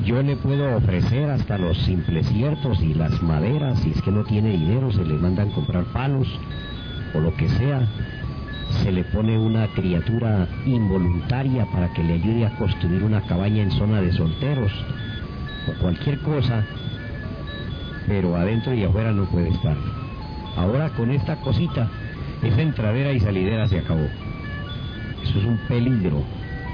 Yo le puedo ofrecer hasta los simples ciertos y las maderas. Si es que no tiene dinero, se le mandan comprar palos o lo que sea. Se le pone una criatura involuntaria para que le ayude a construir una cabaña en zona de solteros o cualquier cosa, pero adentro y afuera no puede estar. Ahora con esta cosita, esa entradera y salidera se acabó. Eso es un peligro.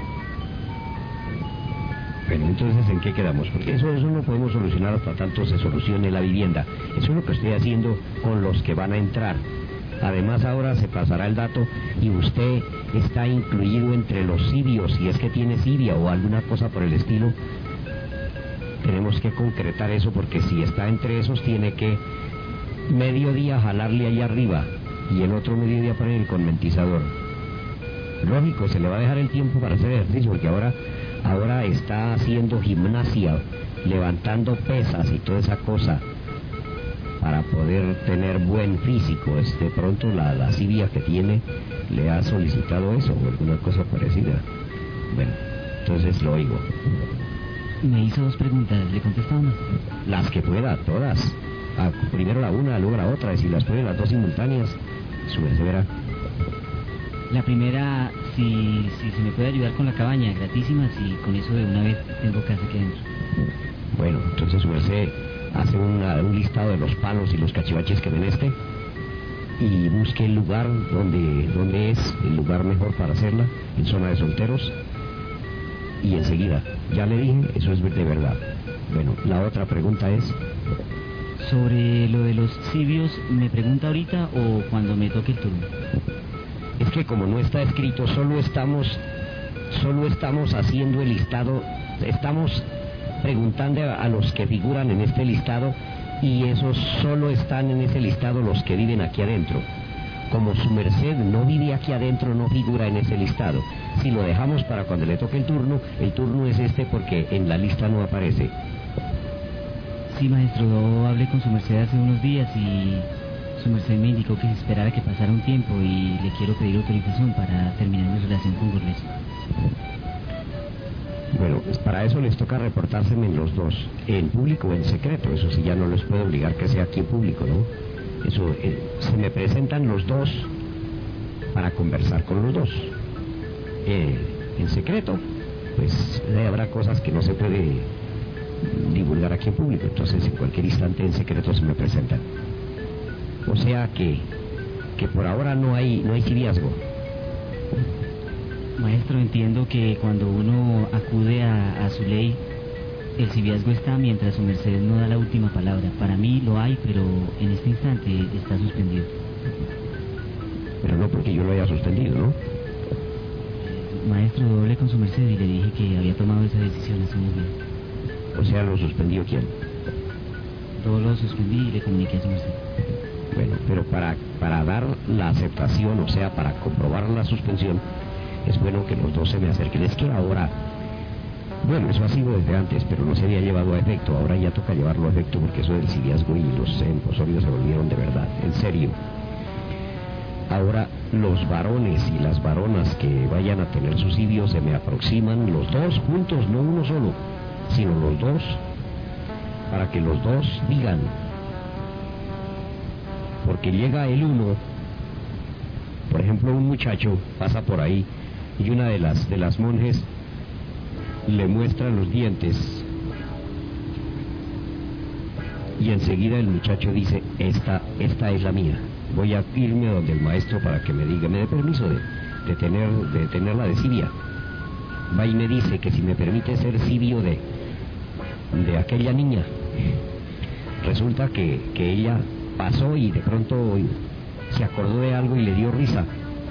Bueno, entonces, ¿en qué quedamos? Porque eso no podemos solucionar hasta tanto se solucione la vivienda. Eso es lo que estoy haciendo con los que van a entrar. Además, ahora se pasará el dato y usted está incluido entre los sibios, si es que tiene sibia o alguna cosa por el estilo. Tenemos que concretar eso, porque si está entre esos, tiene que mediodía jalarle allá arriba y el otro mediodía poner el conventizador. Lógico, se le va a dejar el tiempo para hacer ejercicio, porque ahora está haciendo gimnasia, levantando pesas y toda esa cosa, para poder tener buen físico. De pronto la sibia que tiene le ha solicitado eso o alguna cosa parecida. Bueno, entonces lo oigo. Me hizo 2 preguntas, ¿le contesta una? Las que pueda, todas. Primero la una, luego la otra, y si las pone las 2 simultáneas, su merced verá. La primera, si se me puede ayudar con la cabaña, gratísima, si con eso de una vez tengo casa aquí adentro. Bueno, entonces su merced hace un listado de los palos y los cachivaches que meneste y busque el lugar donde es el lugar mejor para hacerla, en zona de solteros, y enseguida, ya le dije, eso es de verdad. Bueno, la otra pregunta es... Sobre lo de los sibios, ¿me pregunta ahorita o cuando me toque el turno? Es que como no está escrito, solo estamos haciendo el listado, estamos preguntando a los que figuran en este listado, y esos solo están en ese listado los que viven aquí adentro. Como su merced no vive aquí adentro, no figura en ese listado. Si lo dejamos para cuando le toque el turno es este, porque en la lista no aparece. Sí, maestro, yo hablé con su merced hace unos días y su merced me indicó que se esperara que pasara un tiempo y le quiero pedir autorización para terminar mi relación con Gorles. Bueno, pues para eso les toca reportárseme en los dos, en público o en secreto. Eso sí, ya no les puedo obligar que sea aquí en público, ¿no? Eso, se me presentan los dos para conversar con los dos. En secreto, pues habrá cosas que no se puede divulgar aquí en público, entonces en cualquier instante en secreto se me presentan. O sea que por ahora no hay civiazgo. Maestro, entiendo que cuando uno acude a su ley, el civiazgo está mientras su merced no da la última palabra. Para mí lo hay, pero en este instante está suspendido. Pero no porque yo lo haya suspendido, ¿no? Maestro, hablé con su merced y le dije que había tomado esa decisión hace unos días. O sea, ¿lo suspendió quién? Yo lo suspendí y le comuniqué a su merced. Bueno, pero para dar la aceptación, o sea, para comprobar la suspensión, es bueno que los dos se me acerquen. Es que ahora, bueno, eso ha sido desde antes, pero no se había llevado a efecto. Ahora ya toca llevarlo a efecto, porque eso del civiazgo y los emposorios se volvieron de verdad, en serio. Ahora los varones y las varonas que vayan a tener su civio se me aproximan los dos juntos, no uno solo, sino los dos, para que los dos digan. Porque llega el uno, por ejemplo, un muchacho pasa por ahí y una de las monjes le muestra los dientes y enseguida el muchacho dice, esta es la mía. Voy a irme a donde el maestro para que me diga, me dé permiso de tenerla de civia. Va y me dice que si me permite ser civio de aquella niña. Resulta que ella pasó y de pronto se acordó de algo y le dio risa.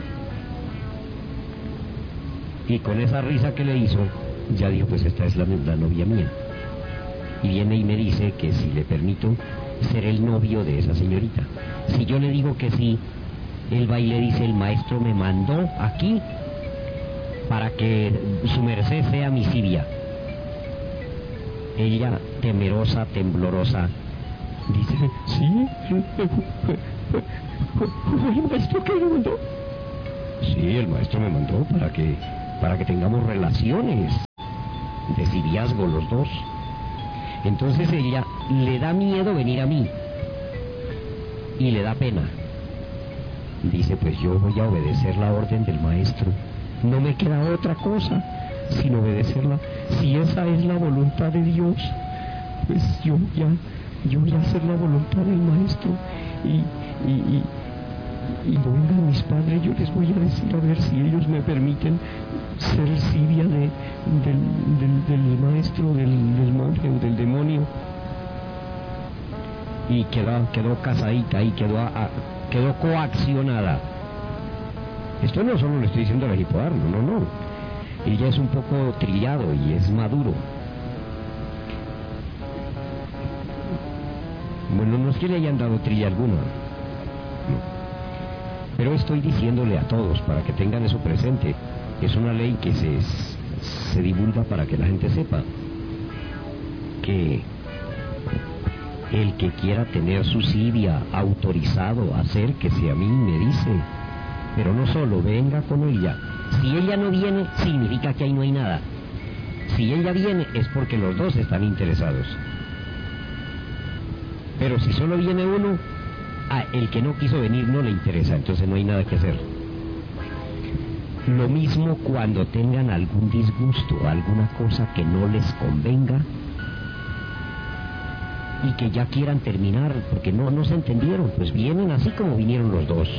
Y con esa risa que le hizo, ya dijo, pues esta es la novia mía. Y viene y me dice que si le permito ser el novio de esa señorita. Si yo le digo que sí, él va y le dice, el maestro me mandó aquí para que su merced sea mi civia. Ella, temerosa, temblorosa, dice, sí, fue el maestro que me mandó. Sí, el maestro me mandó para que tengamos relaciones de civiazgo los dos. Entonces ella le da miedo venir a mí y le da pena. Dice, pues yo voy a obedecer la orden del maestro. No me queda otra cosa sino obedecerla. Si esa es la voluntad de Dios, pues yo voy a hacer la voluntad del maestro. Y no vengan mis padres, yo les voy a decir a ver si ellos me permiten ser Siria del maestro, del monje o del demonio. Y quedó casadita y quedó coaccionada. Esto no solo le estoy diciendo a la Hipodar, no. Él ya es un poco trillado y es maduro. Bueno, no es que le hayan dado trilla alguna, no. Pero estoy diciéndole a todos para que tengan eso presente. Es una ley que se divulga para que la gente sepa que el que quiera tener su Siria autorizado, acérquese a mí, me dice. Pero no solo, venga con ella. Si ella no viene, significa que ahí no hay nada. Si ella viene, es porque los dos están interesados. Pero si solo viene uno, el que no quiso venir no le interesa, entonces no hay nada que hacer. Lo mismo cuando tengan algún disgusto, alguna cosa que no les convenga y que ya quieran terminar porque no se entendieron, pues vienen así como vinieron los dos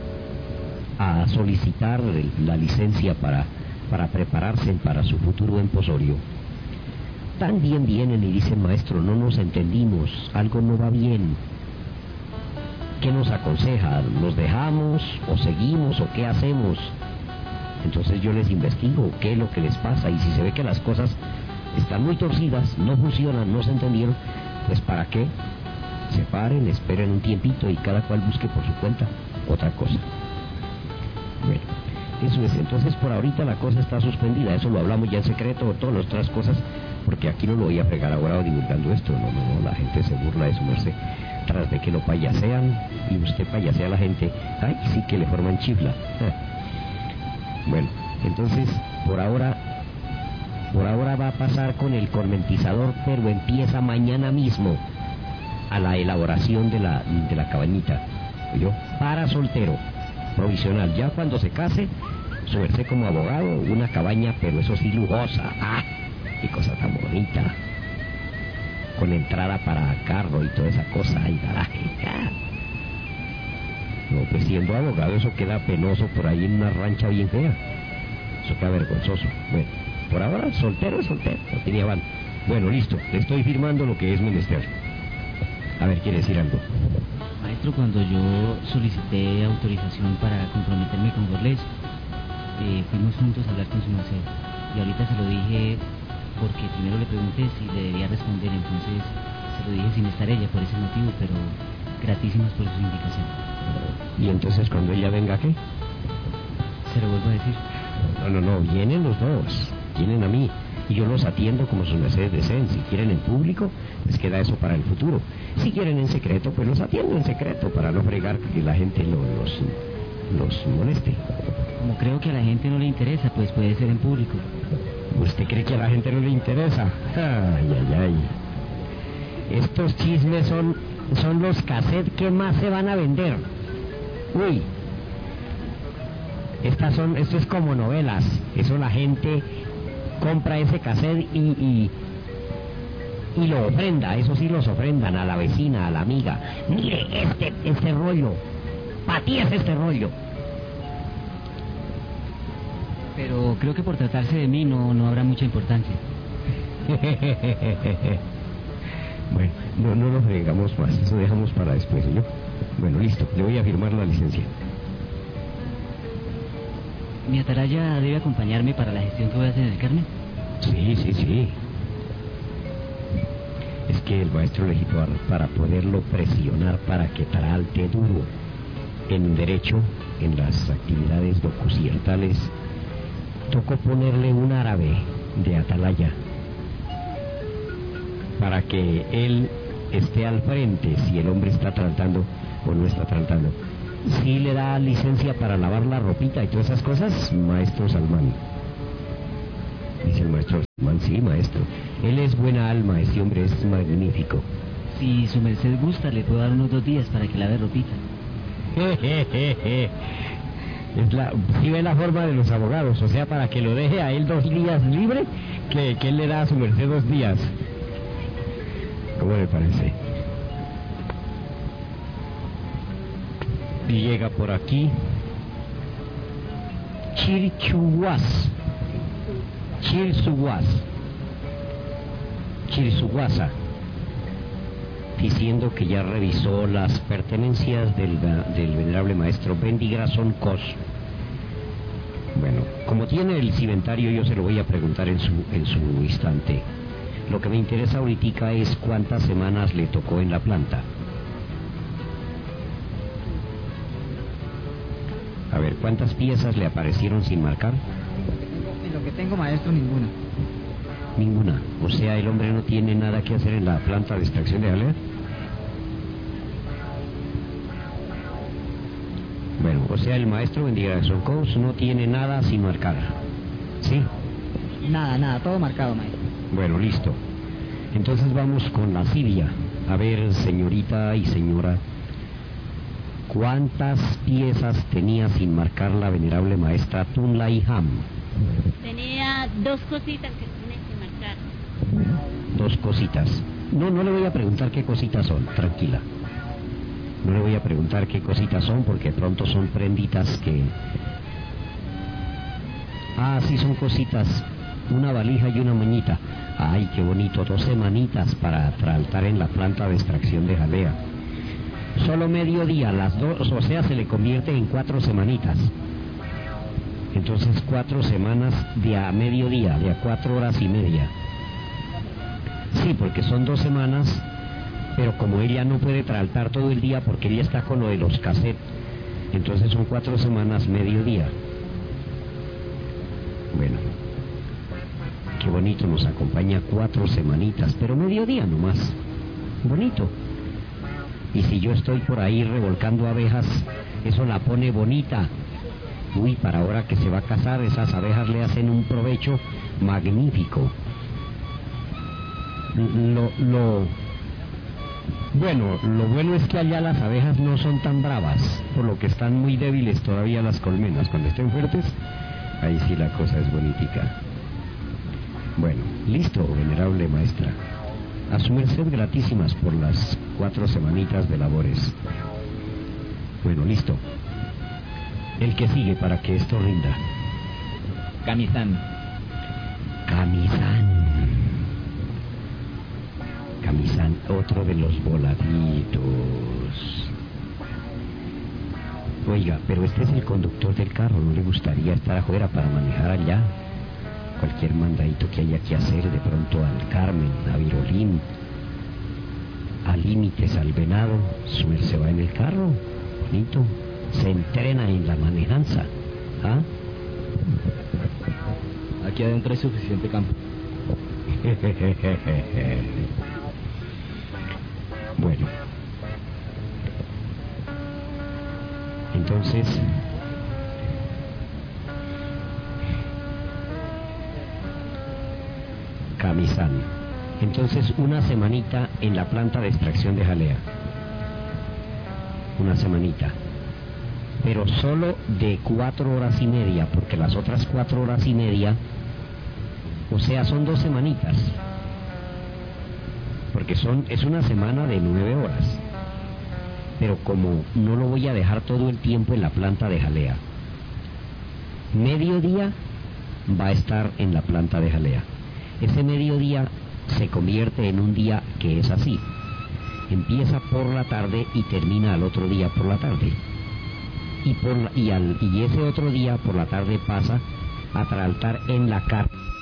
a solicitar la licencia para prepararse para su futuro emposorio. También vienen y dicen, maestro, no nos entendimos, algo no va bien. ¿Qué nos aconseja? ¿Nos dejamos o seguimos o qué hacemos? Entonces yo les investigo qué es lo que les pasa, y si se ve que las cosas están muy torcidas, no funcionan, no se entendieron, pues ¿para qué? Se paren, esperen un tiempito y cada cual busque por su cuenta otra cosa. Bueno, eso es. Entonces por ahorita la cosa está suspendida, eso lo hablamos ya en secreto, todas las otras cosas, porque aquí no lo voy a pegar ahora divulgando esto, no, la gente se burla de su merced. Tras de que lo payasean y usted payasea a la gente, ay, sí que le forman chifla. Bueno, entonces por ahora va a pasar con el cormentizador, pero empieza mañana mismo a la elaboración de la cabañita, ¿oyó? Para soltero, provisional. Ya cuando se case, su merced como abogado, una cabaña, pero eso sí lujosa. ¡Ah! ¡Qué cosa tan bonita! Con entrada para carro y toda esa cosa y garaje. ¡Ah! No, pues siendo abogado eso queda penoso por ahí en una rancha bien fea. Eso queda vergonzoso. Bueno, por ahora soltero, no tenía van. Bueno, listo, le estoy firmando lo que es menester. A ver, ¿quiere decir algo? Maestro, cuando yo solicité autorización para comprometerme con Gorlés, fuimos juntos a hablar con su merced. Y ahorita se lo dije porque primero le pregunté si le debía responder, entonces se lo dije sin estar ella por ese motivo, pero gratísimas por su indicación. ¿Y entonces cuando ella venga, qué? Se lo vuelvo a decir. No, vienen los dos, vienen a mí, y yo los atiendo como sus mercedes deseen. Si quieren en público, pues queda eso para el futuro. Si quieren en secreto, pues los atiendo en secreto, para no fregar que la gente los moleste. Como creo que a la gente no le interesa, pues puede ser en público. ¿Usted cree que a la gente no le interesa? Ay. Estos chismes son los cassettes que más se van a vender. Uy. Esto es como novelas. Eso la gente compra ese cassette y lo ofrenda. Eso sí los ofrendan a la vecina, a la amiga. Mire, este rollo. Para ti es este rollo. Pero creo que por tratarse de mí no habrá mucha importancia. Bueno, no nos fregamos más. Eso dejamos para después, ¿no? Bueno, listo. Le voy a firmar la licencia. ¿Mi atalaya debe acompañarme para la gestión que voy a hacer en el Carmen? Sí. Es que el maestro legítimo, para poderlo presionar para que tralte duro en derecho, en las actividades docucientales, tocó ponerle un árabe de atalaya para que él esté al frente si el hombre está tratando o no está tratando. ¿Sí le da licencia para lavar la ropita y todas esas cosas, maestro Salmán? Dice el maestro Salmán, sí, maestro. Él es buena alma, ese hombre es magnífico. Si su merced gusta, le puedo dar unos 2 días para que lave ropita. Si ve la forma de los abogados, o sea, para que lo deje a él 2 días libre, que él le da a su merced 2 días. ¿Cómo le parece? Y llega por aquí Chirsuguasa, diciendo que ya revisó las pertenencias del venerable maestro Bendigrason Cos. Bueno, como tiene el cimentario, yo se lo voy a preguntar en su instante. Lo que me interesa ahorita es cuántas semanas le tocó en la planta. A ver, ¿cuántas piezas le aparecieron sin marcar? En lo que tengo, maestro, ninguna. Ninguna. O sea, el hombre no tiene nada que hacer en la planta de extracción de jalea. Bueno, o sea, el maestro Bendigrason Cos no tiene nada sin marcar. ¿Sí? Nada, todo marcado, maestro. Bueno, listo. Entonces vamos con la lascivia. A ver, señorita y señora, ¿cuántas piezas tenía sin marcar la venerable maestra Tunlai Ham? Tenía 2 cositas que tenía que marcar. 2 cositas. No le voy a preguntar qué cositas son, tranquila. No le voy a preguntar qué cositas son, porque pronto son prenditas que... Ah, sí, son cositas. Una valija y una mañita. Ay, qué bonito, 2 semanitas para traltar en la planta de extracción de jalea. Solo mediodía, las 2, o sea, se le convierte en 4 semanitas. Entonces 4 semanas de a mediodía, de a 4 horas y media. Sí, porque son 2 semanas, pero como ella no puede traltar todo el día porque ella está con lo de los cassettes, entonces son 4 semanas mediodía. Bueno, qué bonito, nos acompaña 4 semanitas, pero mediodía nomás. Bonito. Y si yo estoy por ahí revolcando abejas, eso la pone bonita. Uy, para ahora que se va a casar, esas abejas le hacen un provecho magnífico. Bueno, lo bueno es que allá las abejas no son tan bravas, por lo que están muy débiles todavía las colmenas. Cuando estén fuertes, ahí sí la cosa es bonitica. Bueno, listo, venerable maestra. A su merced gratísimas por las 4 semanitas de labores. Bueno, listo. El que sigue para que esto rinda. Kami-san. Kami-san, otro de los voladitos. Oiga, pero este es el conductor del carro, ¿no le gustaría estar afuera para manejar allá? Cualquier mandadito que haya que hacer, de pronto al Carmen, a Virolín, a Límites, al Venado, se va en el carro, bonito, se entrena en la manejanza. ¿Ah? Aquí adentro hay suficiente campo. Bueno, entonces Kami-san, entonces una semanita en la planta de extracción de jalea, una semanita, pero solo de 4 horas y media, porque las otras 4 horas y media, o sea, son 2 semanitas, porque es una semana de 9 horas, pero como no lo voy a dejar todo el tiempo en la planta de jalea, mediodía va a estar en la planta de jalea. Ese mediodía se convierte en un día que es así, empieza por la tarde y termina al otro día por la tarde, y ese otro día por la tarde pasa a traltar en la carpa.